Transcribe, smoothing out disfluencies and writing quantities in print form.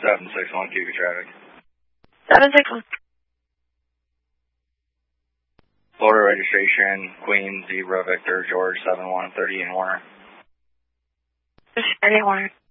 761 Cuba traffic. 761. Florida registration, Queen, Zebra, Victor, George, 7130 in Warner. 30 in Warner.